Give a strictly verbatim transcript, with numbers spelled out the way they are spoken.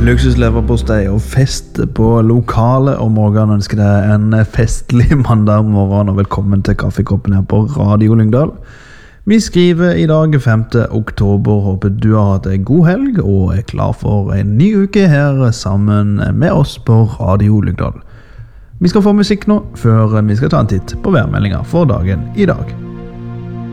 Luksusleverpostei og fest på lokale, og Morgan ønsker deg en festlig mandag morgen, og velkommen til Kaffekoppen her på Radio Lyngdal. Vi skriver i dag femte oktober, håper du har hatt en god helg og er klar for en ny uke her sammen med oss på Radio Lyngdal. Vi skal få musikk nå, før vi skal ta en titt på værmeldinga for dagen i dag.